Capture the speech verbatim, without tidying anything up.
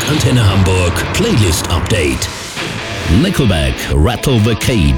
Antenne Hamburg Playlist Update. Nickelback, Rattle the Cage.